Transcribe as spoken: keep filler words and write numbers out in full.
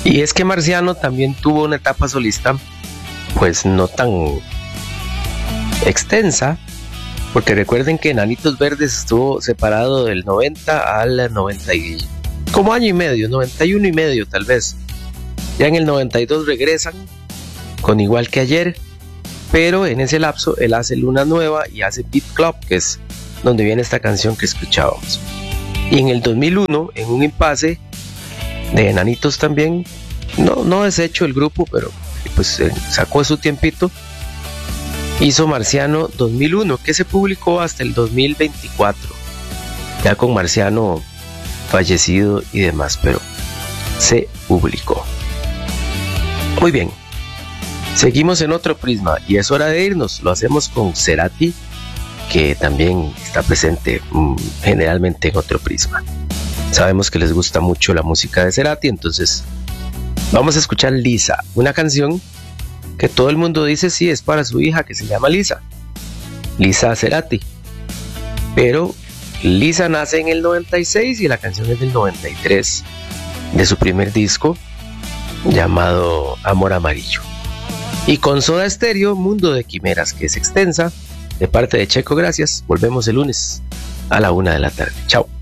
Y es que Marciano también tuvo una etapa solista, pues no tan extensa, porque recuerden que Enanitos Verdes estuvo separado del noventa al noventa y como año y medio, noventa y uno y medio tal vez. Ya en el noventa y dos regresan con Igual que Ayer, pero en ese lapso él hace Luna Nueva y hace Beat Club, que es donde viene esta canción que escuchábamos. Y en el dos mil uno, en un impasse de Enanitos también, no, no deshecho el grupo, pero pues eh, sacó su tiempito, hizo Marciano dos mil uno, que se publicó hasta el dos mil veinticuatro, ya con Marciano fallecido y demás, pero se publicó. Muy bien, seguimos en otro prisma y es hora de irnos. Lo hacemos con Cerati, que también está presente mmm, generalmente en otro prisma. Sabemos que les gusta mucho la música de Cerati, entonces vamos a escuchar Lisa, una canción que todo el mundo dice sí es para su hija, que se llama Lisa, Lisa Cerati. Pero Lisa nace en el noventa y seis y la canción es del noventa y tres, de su primer disco llamado Amor Amarillo. Y con Soda Stereo, Mundo de Quimeras, que es extensa, de parte de Checo. Gracias, volvemos el lunes a la una de la tarde. Chao.